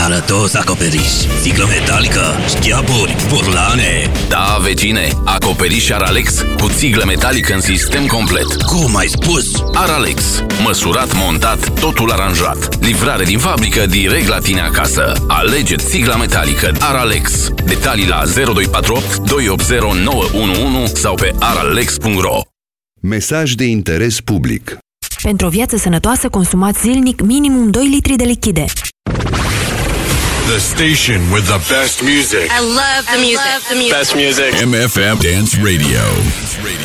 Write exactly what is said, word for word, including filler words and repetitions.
Arătos acoperiș, sticlă metalică, șchiaburi, burlane. Da, vecine, acoperiș Aralex cu țiglă metalică în sistem complet. Cum ai spus? Aralex, măsurat, montat, totul aranjat. Livrare din fabrică direct la tine acasă. Alege țigla metalică Aralex. Detalii la zero doi patru opt doi opt zero nouă unu unu sau pe aralex punct ro. Mesaj de interes public. Pentru o viață sănătoasă, consumați zilnic minimum doi litri de lichide. The station with the best music. I love the music. The music. Best music. M F M Dance Radio.